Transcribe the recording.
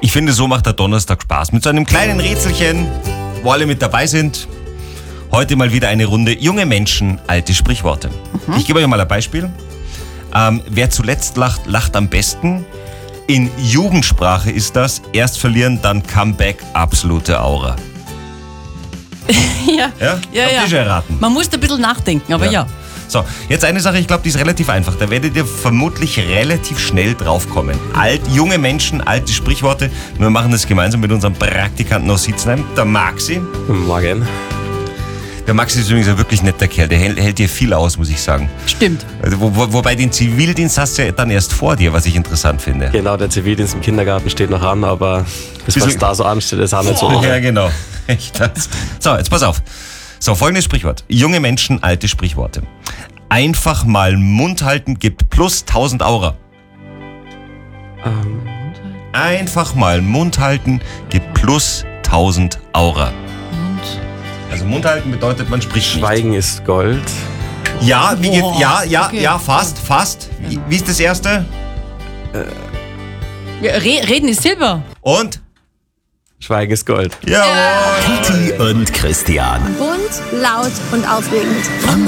Ich finde, so macht der Donnerstag Spaß. Mit so einem kleinen Rätselchen, wo alle mit dabei sind. Heute mal wieder eine Runde junge Menschen, alte Sprichworte. Ich gebe euch mal ein Beispiel. Wer zuletzt lacht, lacht am besten. In Jugendsprache ist das erst verlieren, dann Comeback, absolute Aura. Ja. Habt ihr schon erraten? Man muss da ein bisschen nachdenken, aber ja. So, jetzt eine Sache, ich glaube, die ist relativ einfach. Da werdet ihr vermutlich relativ schnell draufkommen. Junge Menschen, alte Sprichworte. Wir machen das gemeinsam mit unserem Praktikanten aus Sitzenheim, der Maxi. Morgen. Der Maxi ist übrigens ein wirklich netter Kerl. Der hält dir viel aus, muss ich sagen. Stimmt. Also, wobei den Zivildienst hast du ja dann erst vor dir, was ich interessant finde. Genau, der Zivildienst im Kindergarten steht noch an, aber das, was da so ansteht, ist auch nicht so. Ja, genau. Echt. So, jetzt pass auf. So, folgendes Sprichwort. Junge Menschen, alte Sprichworte. Einfach mal Mund halten gibt plus 1000 Aura. Einfach mal Mund halten gibt plus 1000 Aura. Also Mund halten bedeutet, man spricht nicht. Schweigen ist Gold. Ja, Okay. fast. Wie ist das erste? Reden ist Silber. Und? Schweigen ist Gold. Jawohl. Kathi und Christian. Bunt, laut und aufregend.